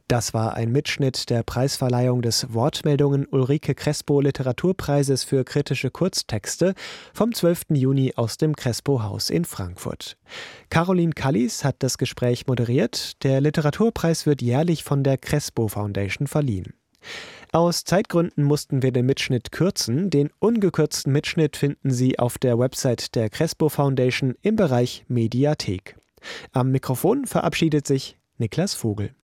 Das war ein Mitschnitt der Preisverleihung des Wortmeldungen Ulrike Crespo Literaturpreises für kritische Kurztexte vom 12. Juni aus dem Crespo-Haus in Frankfurt. Caroline Kallis hat das Gespräch moderiert. Der Literaturpreis wird jährlich von der Crespo Foundation verliehen. Aus Zeitgründen mussten wir den Mitschnitt kürzen. Den ungekürzten Mitschnitt finden Sie auf der Website der Crespo Foundation im Bereich Mediathek. Am Mikrofon verabschiedet sich Niklas Vogel.